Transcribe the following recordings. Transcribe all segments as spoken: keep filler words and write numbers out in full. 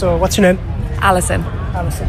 So what's your name? Alison. Alison.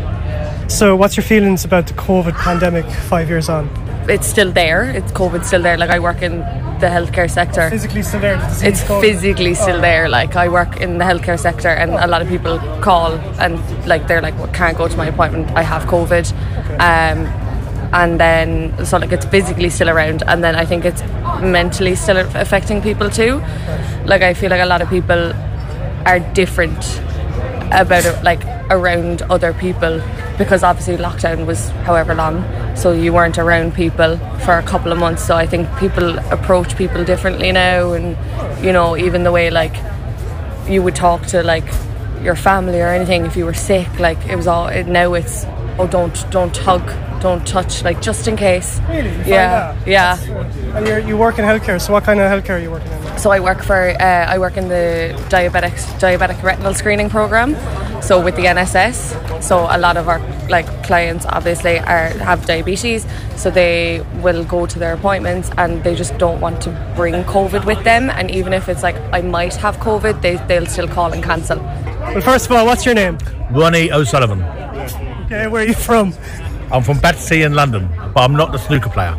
So what's your feelings about the COVID pandemic five years on? It's still there. It's COVID's still there. Like, I work in the healthcare sector. Physically still there? The disease It's COVID? physically still Oh. there. Like, I work in the healthcare sector, and a lot of people call and like they're like, well, can't go to my appointment, I have COVID. Okay. Um, and then so like it's physically still around, and then I think it's mentally still affecting people too. Like, I feel like a lot of people are different about it, like around other people, because obviously lockdown was however long, so you weren't around people for a couple of months. So I think people approach people differently now, and you know, even the way like you would talk to like your family or anything if you were sick, like it was all it, now it's oh don't don't hug, don't touch, like just in case. Really? You find Yeah, that? yeah. And you're, you work in healthcare, so what kind of healthcare are you working in? So I work for uh, I work in the diabetic diabetic retinal screening program. So with the N S S, so a lot of our like clients obviously are have diabetes, so they will go to their appointments and they just don't want to bring COVID with them. And even if it's like I might have COVID, they they'll still call and cancel. Well, first of all, what's your name? Ronnie O'Sullivan. Okay, where are you from? I'm from Battersea in London, but I'm not the snooker player.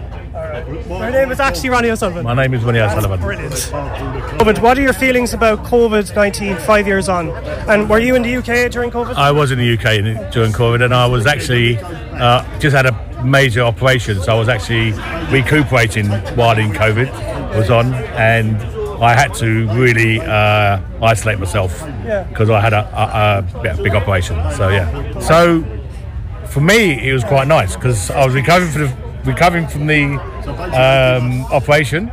My name is actually Ronnie O'Sullivan. My name is Ronnie O'Sullivan. Brilliant. But what are your feelings about COVID nineteen five years on? And were you in the U K during COVID? I was in the U K during COVID, and I was actually uh, just had a major operation, so I was actually recuperating while in COVID was on, and I had to really uh, isolate myself because I had a, a, a yeah, big operation. So yeah. So for me, it was quite nice because I was recovering from the, recovering from the um, operation,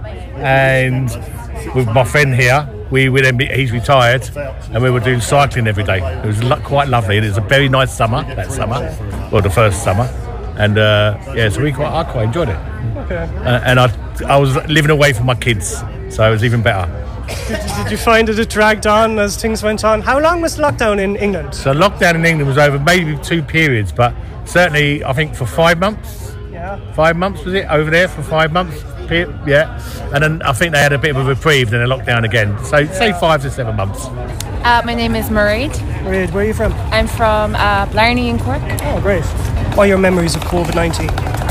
and with my friend here, we would then be, he's retired, and we were doing cycling every day. It was lo- quite lovely. It was a very nice summer that summer, well, the first summer, and uh, yeah, so we quite I quite enjoyed it. Okay. Uh, and I I was living away from my kids, so it was even better. Did, did you find that it dragged on as things went on? How long was lockdown in England? So lockdown in England was over maybe two periods, but certainly I think for five months. Yeah. Five months was it over there for five months? Yeah, and then I think they had a bit of a reprieve, then a lockdown again. So yeah. Say five to seven months. Uh, my name is Mairead. Mairead, where are you from? I'm from uh, Blarney in Cork. Oh, great. What are your memories of COVID nineteen?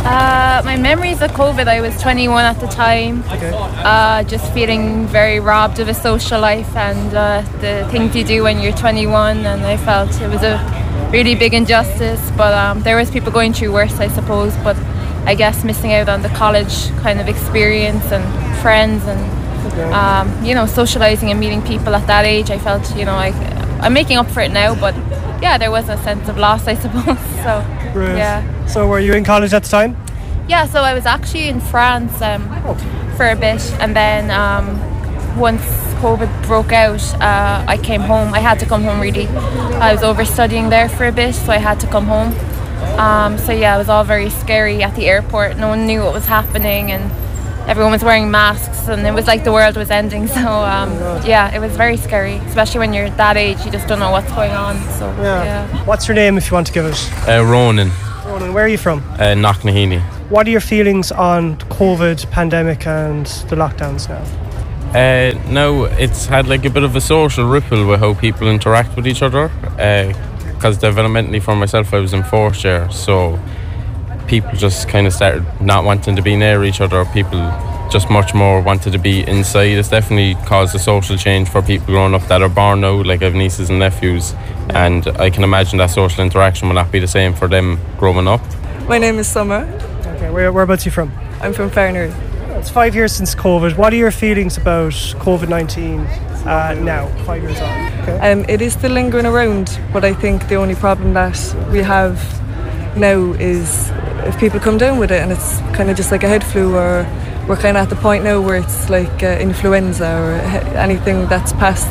Uh, my memories of COVID, I was twenty-one at the time. Okay. Uh, just feeling very robbed of a social life and uh, the things you do when you're twenty-one, and I felt it was a really big injustice. But um, there was people going through worse, I suppose. But I guess missing out on the college kind of experience and friends and okay. um, you know, socialising and meeting people at that age, I felt, you know, I, I'm making up for it now, but yeah, there was a sense of loss, I suppose. So Great. yeah. So were you in college at the time? Yeah, so I was actually in France um, oh. for a bit, and then um, once COVID broke out, uh, I came home. I had to come home really. I was over studying there for a bit, so I had to come home. Um, so yeah, it was all very scary at the airport. No one knew what was happening, and everyone was wearing masks, and it was like the world was ending. So um, yeah, it was very scary, especially when you're that age. You just don't know what's going on. So yeah. yeah. What's your name if you want to give it? Uh, Ronan. Ronan, where are you from? Uh, Knocknaheeny. What are your feelings on COVID pandemic and the lockdowns now? Uh, no, it's had like a bit of a social ripple with how people interact with each other. Because uh, developmentally for myself, I was in fourth year, so people just kind of started not wanting to be near each other. People just much more wanted to be inside. It's definitely caused a social change for people growing up that are born now, like I have nieces and nephews, and I can imagine that social interaction will not be the same for them growing up. My name is Summer. Okay, where, whereabouts are you from? I'm from Farnary. It's five years since COVID. What are your feelings about COVID nineteen uh, now, five years on? Okay. Um, it is still lingering around, but I think the only problem that we have now is if people come down with it and it's kind of just like a head flu, or we're kind of at the point now where it's like uh, influenza or anything that's past.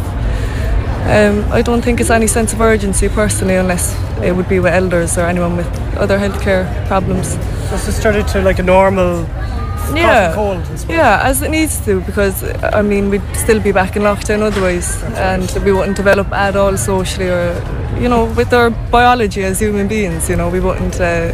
Um, I don't think it's any sense of urgency personally, unless it would be with elders or anyone with other healthcare problems. So it's just started to like a normal yeah, cold, yeah, as it needs to, because I mean we'd still be back in lockdown otherwise, and we wouldn't develop at all socially, or you know, with our biology as human beings, you know, we wouldn't uh,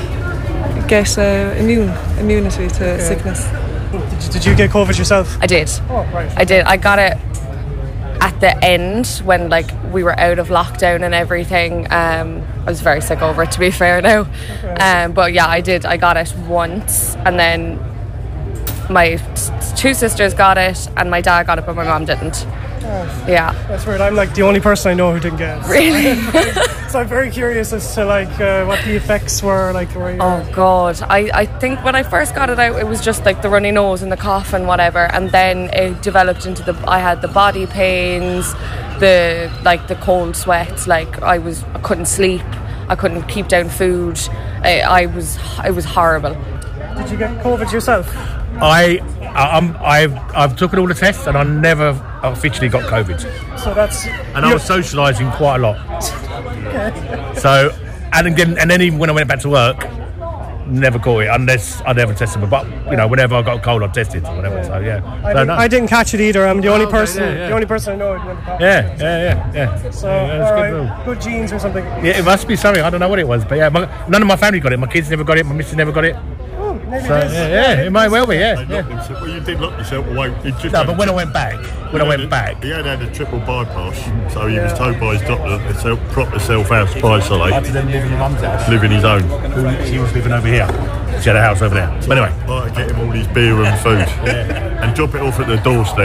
get uh, immune immunity to okay. sickness. Did you, did you get COVID yourself? I did. Oh, right. I did. I got it at the end when like we were out of lockdown and everything. Um, I was very sick over it, to be fair now. Um, but yeah, I did. I got it once, and then my t- two sisters got it, and my dad got it, but my mom didn't. Oh, yeah, that's weird. I'm like the only person I know who didn't get it. Really? So I'm very curious as to like uh, what the effects were like. Where oh God, I, I think when I first got it out, it was just like the runny nose and the cough and whatever, and then it developed into the. I had the body pains, the like the cold sweats. Like I was, I couldn't sleep, I couldn't keep down food. I, I was, it was horrible. Did you get COVID yourself? I, I'm, I've, I've taken all the tests and I never officially got COVID. So that's. And I was socialising quite a lot. Okay. So, and again, and then even when I went back to work, never caught it unless I never tested. But you know, whenever I got a cold, I tested or whatever. Yeah. So yeah. I, so, didn't, no. I didn't catch it either. I'm the oh, only okay, person. Yeah, yeah. The only person I know who went to Yeah, yeah, yeah, yeah. So yeah, all right, good, good genes or something. Yeah, it must be something. I don't know what it was, but yeah, my, none of my family got it. My kids never got it. My missus never got it. Oh, maybe So, it is. yeah, yeah, it might well be, yeah. They yeah. locked themselves- Well, you did lock yourself away. It just No, had but a when I tri- went back, when I he went had a- back, he had had a triple bypass, so he Yeah. was told by his doctor to self, proper self-house to isolate, I had to then live in my mum's house. live in his own. She was living over here. She had a house over there. But anyway. Like to get him all his beer and food, and drop it off at the doorstep.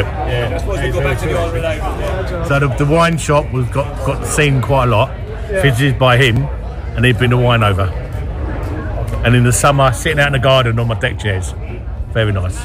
So the, the wine shop was got, got seen quite a lot, visited by him, and he'd been to wine over. And in the summer, sitting out in the garden on my deck chairs. Very nice.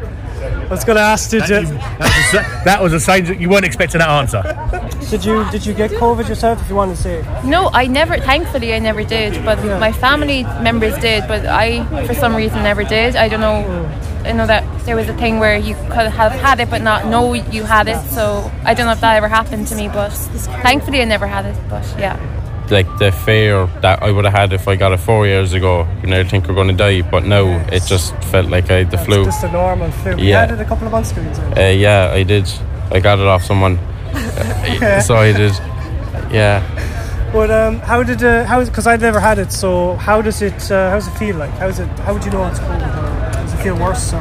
I was going to ask, did That, you, you, that, was a, that was a strange, you weren't expecting that answer. did you did you get COVID yourself? If you want to say. No, I never, thankfully I never did, but my family members did, but I, for some reason, never did. I don't know. I know that there was a thing where you could have had it but not know you had it, so I don't know if that ever happened to me, but thankfully I never had it, but yeah. Like the fear that I would have had if I got it four years ago, you never think we're going to die, but now it just felt like I had the That's flu. just a normal flu. You Yeah. had it a couple of months ago. You said. Uh, yeah, I did. I got it off someone. So I did. Yeah. But um, how did uh, how? Because I've never had it. So how does it? Uh, how does it feel like? How's it? How would you know it's COVID? Or does it feel worse? Or?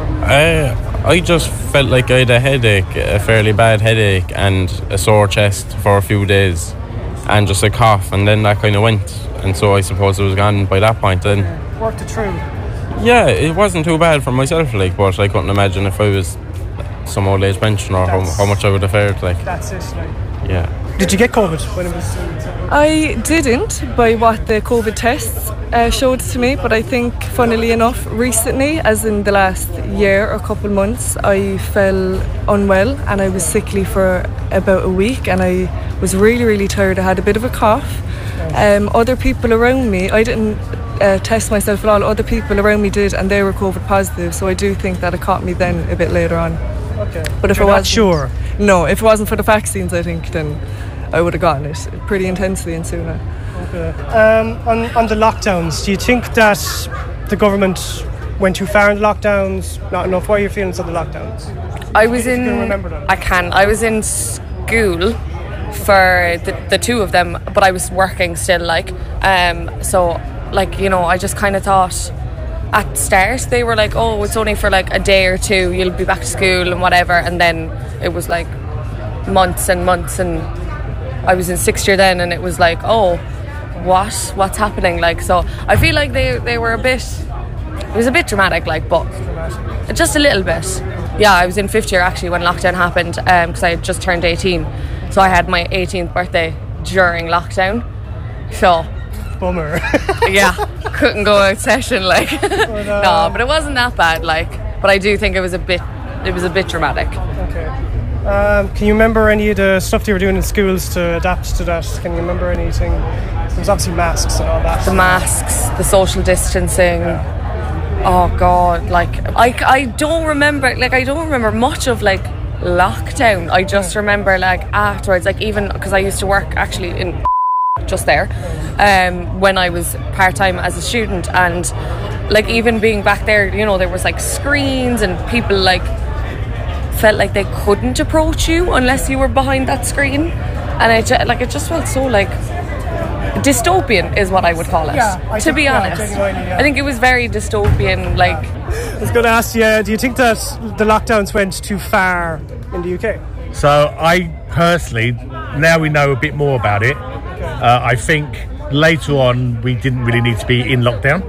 Uh, I just felt like I had a headache, a fairly bad headache, and a sore chest for a few days, and just a cough, and then that kind of went. And so I suppose it was gone by that point then. Worked it through. Yeah, it wasn't too bad for myself, like, but I couldn't imagine if I was some old age pensioner how, how much I would have fared, like. That's it. Like. Yeah. Did you get COVID when it was? I didn't, by what the COVID tests uh, showed to me, but I think, funnily enough, recently, as in the last year or couple months, I fell unwell and I was sickly for about a week, and I was really, really tired. I had a bit of a cough. Um, other people around me, I didn't uh, test myself at all, other people around me did, and they were COVID positive, so I do think that it caught me then a bit later on. Okay. But if You're I not wasn't, sure. No, if it wasn't for the vaccines, I think then I would have gotten it pretty intensely and sooner. Okay. Um, on on the lockdowns, do you think that the government went too far in the lockdowns? Not enough. What are your feelings on the lockdowns? I was If in. you can remember them. I can. I was in school for the, the two of them, but I was working still. Like, um, so like you know, I just kind of thought at the start they were like, oh, it's only for like a day or two. You'll be back to school and whatever. And then it was like months and months, and I was in sixth year then, and it was like, oh, what? What's happening? Like, so I feel like they they were a bit. It was a bit dramatic, like, but just a little bit. Yeah, I was in fifth year actually when lockdown happened, because um, I had just turned eighteen. So I had my eighteenth birthday during lockdown. So, Bummer. yeah, couldn't go out session, like. But, uh, no, but it wasn't that bad, like. But I do think it was a bit, it was a bit dramatic. Okay. Um, can you remember any of the stuff you were doing in schools to adapt to that? Can you remember anything? There was obviously masks and all that. The masks, the social distancing. Yeah. Oh God, like I, I don't remember, like I don't remember much of like lockdown. I just remember like afterwards, like even because I used to work actually in just there um, when I was part-time as a student, and like even being back there, you know, there was like screens and people like felt like they couldn't approach you unless you were behind that screen, and I just, like it just felt so like dystopian is what I would call it. Yeah, I to think- be yeah, honest, genuinely, yeah. I think it was very dystopian. Like, I was going to ask you, do you think that the lockdowns went too far in the U K? So I personally, now we know a bit more about it, uh, I think later on we didn't really need to be in lockdown.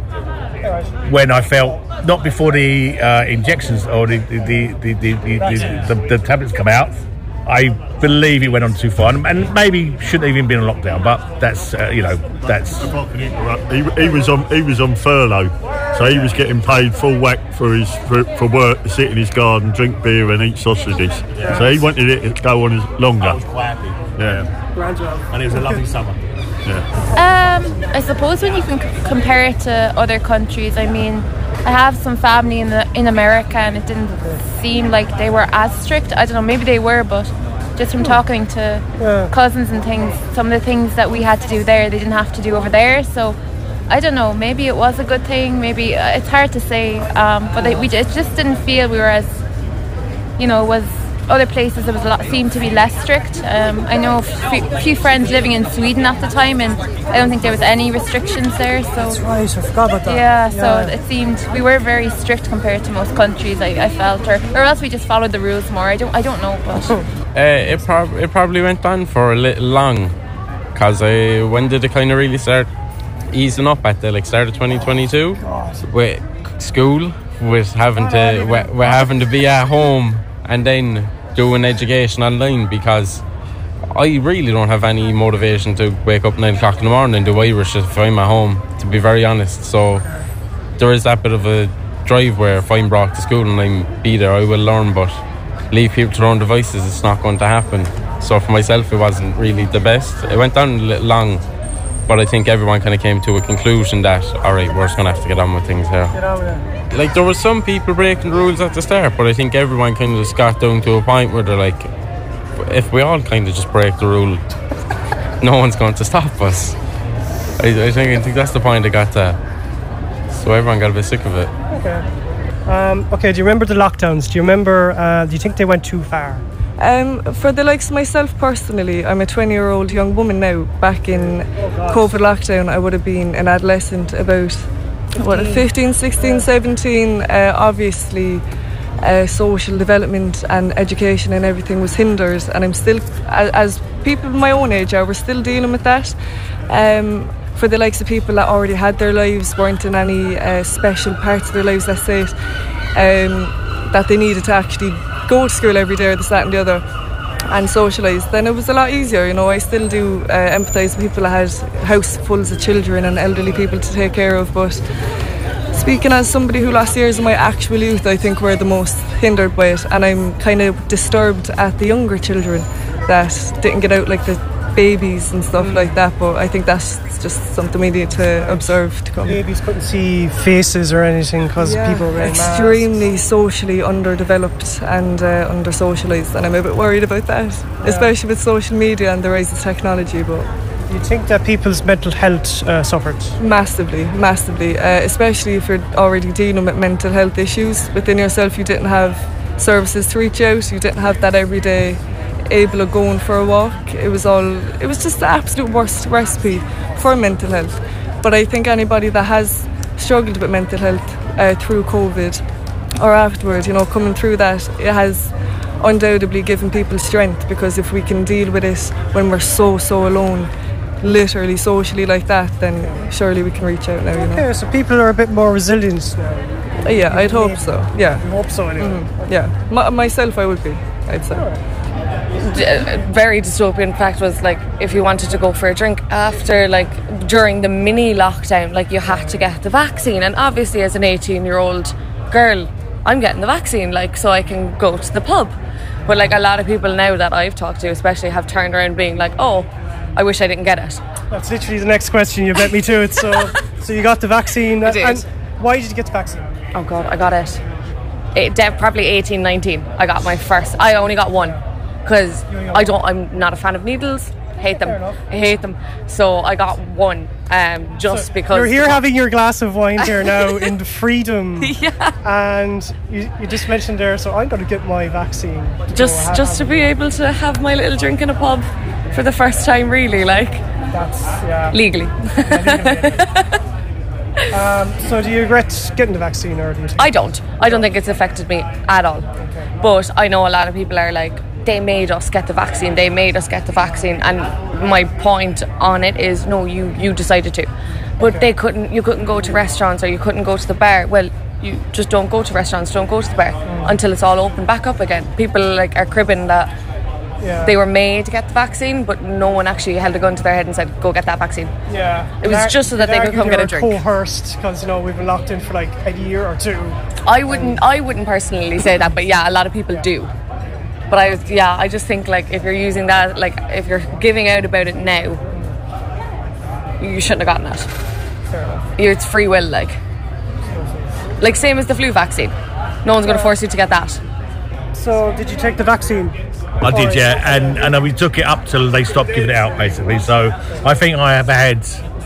When I felt, not before the uh, injections or the the the the, the, the, the, the tablets come out, I believe it went on too far, and maybe shouldn't have even been on lockdown. But that's uh, you know that's. He, he was on he was on furlough, so he was getting paid full whack for his for, for work to sit in his garden, drink beer, and eat sausages. Yeah. So he wanted it to go on as longer. I was quite happy. Yeah, and it was a lovely summer. Yeah. Um, I suppose when you can c- compare it to other countries, I mean, I have some family in the in America, and it didn't seem like they were as strict. I don't know, maybe they were, but just from talking to Yeah. cousins and things, some of the things that we had to do there, they didn't have to do over there. So I don't know, maybe it was a good thing. Maybe uh, it's hard to say, um, but it, we it just didn't feel we were as, you know, was. Other places it was a lot, seemed to be less strict. Um, I know a few, few friends living in Sweden at the time, and I don't think there was any restrictions there. So Right, I forgot about that. yeah, so it seemed we were very strict compared to most countries. I, I felt, or, or else we just followed the rules more. I don't, I don't know, but Uh, it, prob- it probably went on for a little long, because uh, when did it kind of really start easing up at the like start of twenty twenty-two? With school, with having to we're, we're having to be at home and then doing education online, because I really don't have any motivation to wake up nine o'clock in the morning and do Irish if I'm at home, to be very honest. So there is that bit of a drive where if I'm brought to school and I'm be there, I will learn, but leave people to their own devices, it's not going to happen. So for myself, it wasn't really the best. It went on a little long, but I think everyone kind of came to a conclusion that, all right, we're just going to have to get on with things here. Get on with it. Like, there were some people breaking the rules at the start, but I think everyone kind of just got down to a point where they're like, if we all kind of just break the rule, no one's going to stop us. I, I think I think that's the point I got to. So everyone got a bit sick of it. Okay. Um, okay. Do you remember the lockdowns? Do you remember? Uh, do you think they went too far? Um, for the likes of myself personally, I'm a twenty year old young woman now. Back in COVID lockdown, I would have been an adolescent, about what, fifteen, sixteen, seventeen. Uh, obviously uh, social development and education and everything was hindered, and I'm still, as, as people my own age are, we're still dealing with that. Um, for the likes of people that already had their lives, weren't in any uh, special parts of their lives, let's say it, um, that they needed to actually go to school every day or this, that and the other and socialise, then it was a lot easier. You know, I still do uh, empathise with people that had housefuls of children and elderly people to take care of, but speaking as somebody who lost years of my actual youth, I think we're the most hindered by it, and I'm kind of disturbed at the younger children that didn't get out, like the babies and stuff like that, but I think that's just something we need to observe to come. Babies couldn't see faces or anything because Yeah, people were extremely socially underdeveloped and uh, under socialised, and I'm a bit worried about that, especially with social media and the rise of technology. But Do you think that people's mental health uh, suffered? massively, massively, uh, especially if you're already dealing with mental health issues within yourself. You didn't have services to reach out, you didn't have that everyday able of going for a walk. It was all, it was just the absolute worst recipe for mental health. But I think anybody that has struggled with mental health uh, through COVID or afterwards, you know, coming through that, it has undoubtedly given people strength, because if we can deal with it when we're so so alone, literally socially like that, then surely we can reach out now, you know. Okay, so people are a bit more resilient now. Uh, yeah, I'd hope so. Yeah, I hope so anyway. mm, yeah. M- myself, I would be, I'd say. A very dystopian fact was, like, if you wanted to go for a drink after, like, during the mini lockdown, like, you had to get the vaccine, and obviously as an eighteen year old girl, I'm getting the vaccine, like, so I can go to the pub. But like, a lot of people now that I've talked to especially have turned around being like, oh, I wish I didn't get it. That's literally the next question. You bet me to it. So, so you got the vaccine. I did. And why did you get the vaccine? Oh god, I got it, it de- probably eighteen, nineteen. I got my first. I only got one because I don't I'm not a fan of needles. Hate them. I hate them. So I got one, um, just So because you're here having your glass of wine here now in the freedom. yeah. And you, you just mentioned there, so I'm going to get my vaccine. to Just go just to have- be able to have my little drink in a pub for the first time, really, like That's yeah. legally. Um, so do you regret getting the vaccine, or do you? I don't. I don't think it's affected me at all. But I know a lot of people are like, they made us get the vaccine, they made us get the vaccine, and my point on it is, no, you, you decided to. But they couldn't, you couldn't go to restaurants or you couldn't go to the bar. Well, you just don't go to restaurants, don't go to the bar mm. until it's all open back up again. People like are cribbing that yeah. they were made to get the vaccine, but no one actually held a gun to their head and said, go get that vaccine. Yeah. It was ar- just so that they could come they get a drink. Coerced because, you know, we've been locked in for like a year or two. I wouldn't, I wouldn't personally say that, but yeah, a lot of people yeah. do. But I, yeah, I just think like if you're using that, like if you're giving out about it now, you shouldn't have gotten it. Fair enough. It's free will, like, like same as the flu vaccine. No one's going to force you to get that. So, did you take the vaccine? I did, yeah, and and we took it up till they stopped giving it out, basically. So I think I have had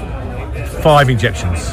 five injections.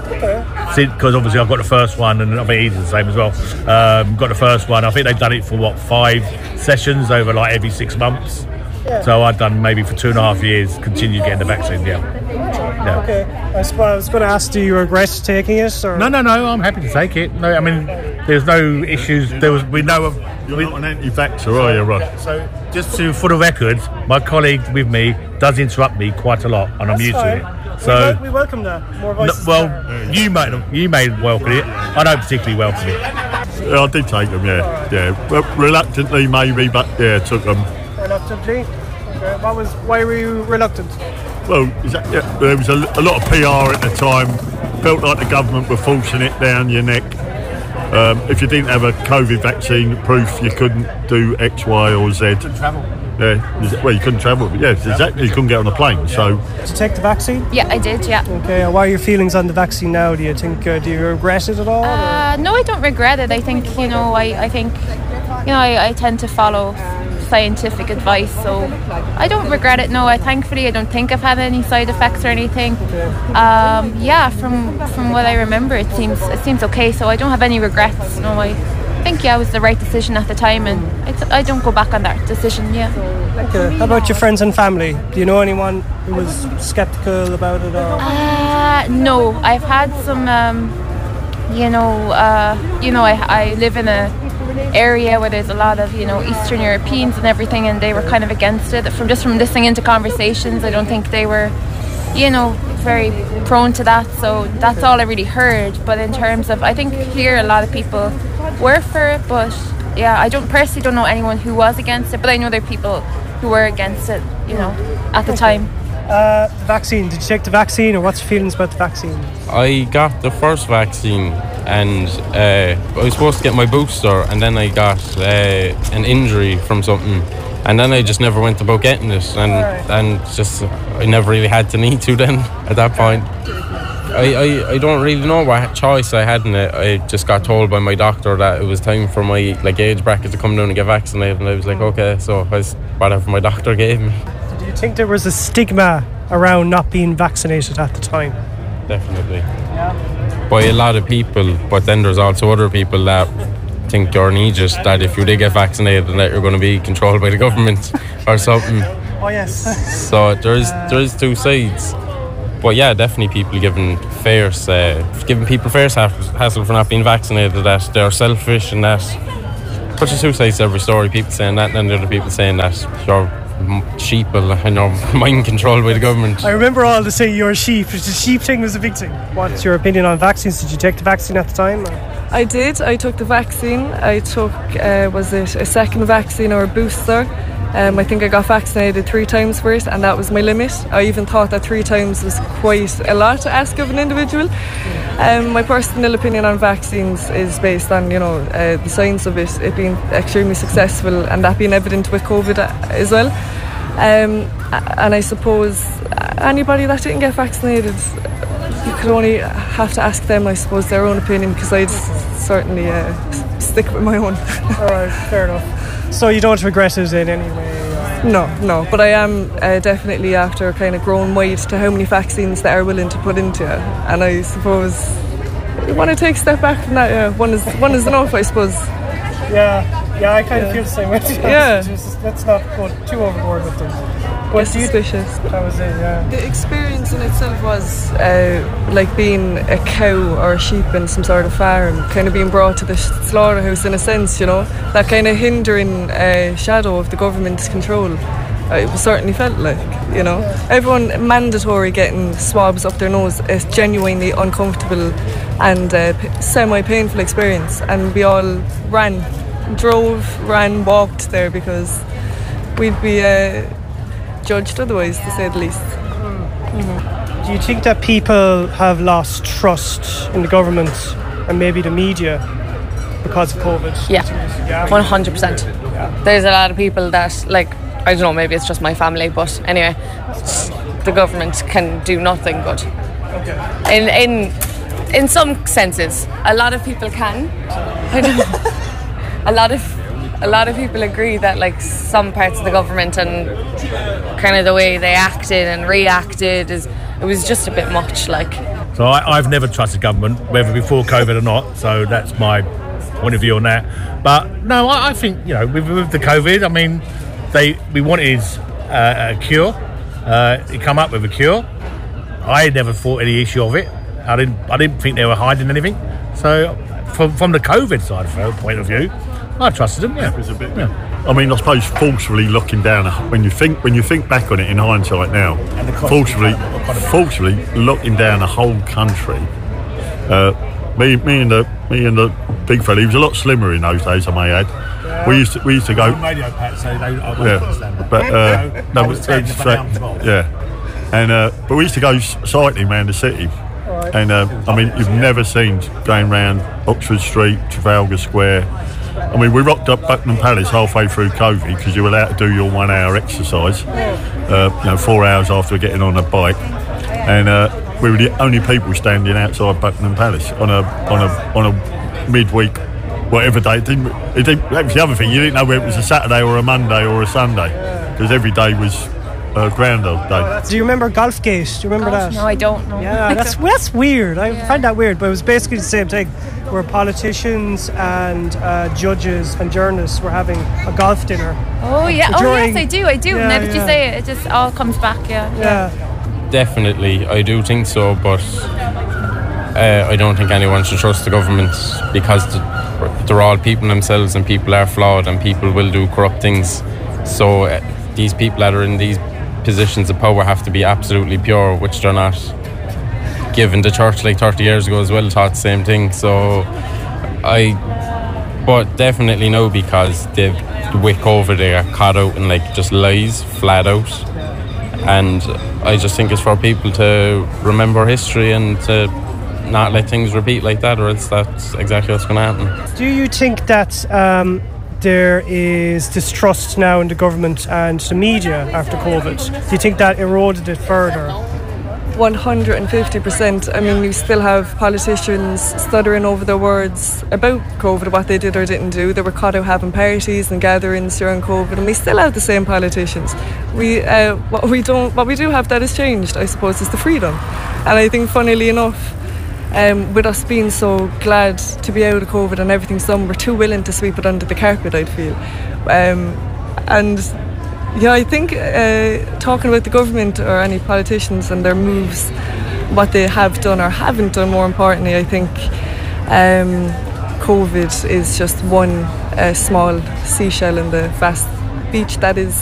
Because obviously I've got the first one, and I think he's the same as well. Um, got the first one. I think they've done it for what five sessions over like every six months. Yeah. So I've done maybe for two and a half years, continued getting the vaccine. Yeah. yeah. Okay. I suppose I was going to ask, do you regret taking it? Or? No, no, no. I'm happy to take it. No, I mean, there's no issues. There was. We know of. You're we, not an anti-vaxxer, are you, Rod? So just to for the record, my colleague with me does interrupt me quite a lot, and I'm That's used fine. to it. So we, wel- we welcome that. More voices. No, well, you may you may welcome it. I don't particularly welcome it. Yeah, I did take them. Yeah, yeah. Well, reluctantly, maybe, but yeah, took them. Reluctantly. Okay. What was? Why were you reluctant? Well, is that, yeah, there was a, a lot of P R at the time. Felt like the government were forcing it down your neck. Um, if you didn't have a COVID vaccine proof, you couldn't do X, Y, or Z. Couldn't travel. Yeah, well, you couldn't travel. But yeah, exactly. You couldn't get on a plane. So, did you take the vaccine? Yeah, I did. Yeah. Okay. What are your feelings on the vaccine now? Do you think? Uh, do you regret it at all? Uh, no, I don't regret it. I think you know. I, I think you know. I, I tend to follow scientific advice, so I don't regret it. No, I thankfully I don't think I've had any side effects or anything. Um, yeah, from from what I remember, it seems it seems okay. So I don't have any regrets. No, I think yeah, it was the right decision at the time, and it's, I don't go back on that decision. Yeah. Okay. How about your friends and family? Do you know anyone who was sceptical about it? Or? Uh, no, I've had some. Um, you know, uh, you know, I I live in a area where there's a lot of you know Eastern Europeans and everything, and they were kind of against it. From just from listening into conversations, I don't think they were, you know, very prone to that. So that's all I really heard. But in terms of, I think here a lot of people were for it, but yeah, I don't personally don't know anyone who was against it. But I know there are people who were against it, you know, at the time. Uh, the vaccine. Did you take the vaccine, or what's your feelings about the vaccine? I got the first vaccine, and uh, I was supposed to get my booster, and then I got uh, an injury from something, and then I just never went about getting it, and right. and just I never really had the need to then at that point. I, I, I don't really know what choice I had in it. I just got told by my doctor that it was time for my like age bracket to come down and get vaccinated, and I was like, okay, so I was whatever my doctor gave me. Do you think there was a stigma around not being vaccinated at the time? Definitely. Yeah. By a lot of people, but then there's also other people that think you're an aegis, that if you did get vaccinated, that you're going to be controlled by the government or something. Oh yes. So there's there's two sides. But yeah, definitely people giving fierce, uh, giving people fierce hassle for not being vaccinated, that they're selfish and that. But there's two sides to every story. People saying that, and then there are people saying that you're sheeple and you're mind controlled by the government. I remember all the saying you're a sheep. The sheep thing was a big thing. What's your opinion on vaccines? Did you take the vaccine at the time? Or? I did. I took the vaccine. I took, uh, was it a second vaccine or a booster? Um, I think I got vaccinated three times for it, and that was my limit. I even thought that three times was quite a lot to ask of an individual. Um, my personal opinion on vaccines is based on, you know, uh, the science of it, it being extremely successful, and that being evident with COVID as well. Um, and I suppose anybody that didn't get vaccinated, you could only have to ask them, I suppose, their own opinion, because I'd certainly uh, stick with my own. All right, fair enough. So you don't regret it in any way? No, no, but I am uh, definitely after kind of growing wide to how many vaccines they are willing to put into it, and I suppose you want to take a step back from that. Yeah, one is one is enough, I suppose. Yeah, yeah, I kind yeah. of feel the same way. Yeah, just, let's not go too overboard with them. get suspicious. That was it, yeah. The experience in itself was uh, like being a cow or a sheep in some sort of farm, kind of being brought to the slaughterhouse in a sense, you know, that kind of hindering uh, shadow of the government's control. Uh, it certainly felt like, you know, everyone mandatory getting swabs up their nose is genuinely uncomfortable and uh, p- semi-painful experience, and we all ran, drove, ran, walked there because we'd be uh, judged otherwise, to say the least. Mm-hmm. Do you think that people have lost trust in the government and maybe the media because of COVID? Yeah, one hundred percent. There's a lot of people that, like, I don't know, maybe it's just my family, but anyway, the government can do nothing good. Okay. In in in some senses, a lot of people can. I don't know. a lot of a lot of people agree that, like, some parts of the government and kind of the way they acted and reacted is it was just a bit much. Like, so I, I've never trusted government, whether before COVID or not. So that's my point of view on that. But no, I, I think, you know, with, with the COVID, I mean, they we wanted uh, a cure. Uh, it come up with a cure. I never thought any issue of it. I didn't. I didn't think they were hiding anything. So from from the COVID side of point of view, I trusted them. Yeah, it was a bit. Yeah. I mean, I suppose forcefully looking down when you think when you think back on it in hindsight now, forcefully, forcefully looking down the whole country. Uh, me, me and the me and the big fella. He was a lot slimmer in those days, I may add. Yeah. We used to we used to go. Radio Pat, so they, I yeah, but uh, no, was uh, yeah, and uh, but we used to go cycling around the city. Right. And uh, I mean, you've never seen going round Oxford Street, Trafalgar Square. I mean, we rocked up Buckingham Palace halfway through COVID because you were allowed to do your one-hour exercise. Uh, you know, four hours after getting on a bike, and uh, we were the only people standing outside Buckingham Palace on a on a on a midweek, whatever day. It didn't, it didn't, that was the other thing. You didn't know whether it was a Saturday or a Monday or a Sunday because every day was uh, Groundhog Day. Do you remember Golfgate? Do you remember Golf? that? No, I don't know. Yeah, that's that's weird. I yeah. find that weird, but it was basically the same thing, where politicians and uh, judges and journalists were having a golf dinner. Oh yeah, during, oh yes, I do, I do. Yeah, now that yeah. you say it, it just all comes back. Yeah, yeah. yeah. Definitely, I do think so, but uh, I don't think anyone should trust the government because they're all people themselves, and people are flawed, and people will do corrupt things. So uh, these people that are in these positions of power have to be absolutely pure, which they're not. Given the church like thirty years ago as well taught the same thing. So I, but definitely no, because they've with COVID they are caught out in like just lies flat out, and I just think it's for people to remember history and to not let things repeat like that, or else that's exactly what's going to happen. Do you think that um, there is distrust now in the government and the media after COVID? Do you think that eroded it further? one hundred fifty percent. I mean, you still have politicians stuttering over their words about COVID, what they did or didn't do. They were caught out having parties and gatherings during COVID, and we still have the same politicians. We uh, what we don't, what we do have that has changed, I suppose, is the freedom. And I think, funnily enough, um, with us being so glad to be out of COVID and everything's done, we're too willing to sweep it under the carpet, I'd feel. Um, and Yeah, I think uh, talking about the government or any politicians and their moves, what they have done or haven't done, more importantly, I think um, COVID is just one uh, small seashell in the vast beach that is